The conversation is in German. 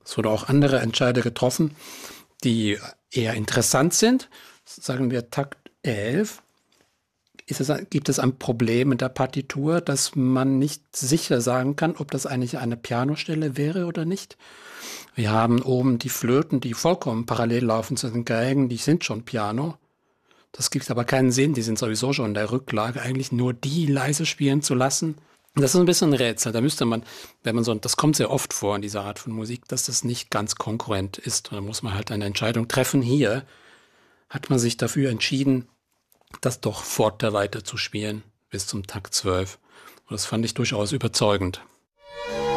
Es wurden auch andere Entscheide getroffen, die eher interessant sind. Sagen wir Takt 11. Gibt es ein Problem in der Partitur, dass man nicht sicher sagen kann, ob das eigentlich eine Pianostelle wäre oder nicht? Wir haben oben die Flöten, die vollkommen parallel laufen zu den Geigen, die sind schon Piano. Das gibt aber keinen Sinn, die sind sowieso schon in der Rücklage, eigentlich nur die leise spielen zu lassen. Das ist ein bisschen ein Rätsel. Da müsste man, wenn man so, das kommt sehr oft vor in dieser Art von Musik, dass das nicht ganz konkurrent ist. Da muss man halt eine Entscheidung treffen. Hier hat man sich dafür entschieden, das doch forte weiter zu spielen bis zum Takt 12. Und das fand ich durchaus überzeugend.